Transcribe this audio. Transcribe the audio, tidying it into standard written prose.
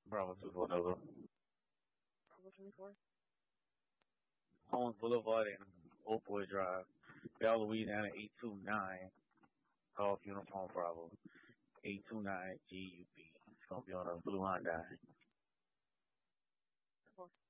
Bravo 24 Nova. Bravo 24. Owens Boulevard and Old Boy Drive. Bell Louisiana 829. Golf Uniform Bravo. 829 GUP. It's going to be on a blue Hyundai.